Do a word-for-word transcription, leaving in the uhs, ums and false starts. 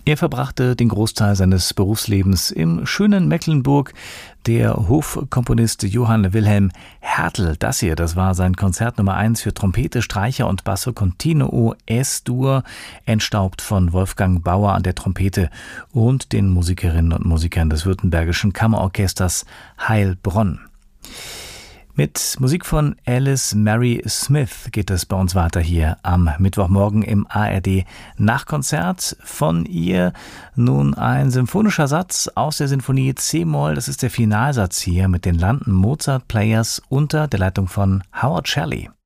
Er verbrachte den Großteil seines Berufslebens im schönen Mecklenburg. Der Hofkomponist Johann Wilhelm Hertel, das hier, das war sein Konzert Nummer eins für Trompete, Streicher und Basso Continuo S-Dur, entstaubt von Wolfgang Bauer an der Trompete und den Musikerinnen und Musikern des Württembergischen Kammerorchesters Heilbronn. Mit Musik von Alice Mary Smith geht es bei uns weiter hier am Mittwochmorgen im A R D Nachkonzert. Von ihr nun ein symphonischer Satz aus der Sinfonie C-Moll. Das ist der Finalsatz hier mit den London Mozart Players unter der Leitung von Howard Shelley.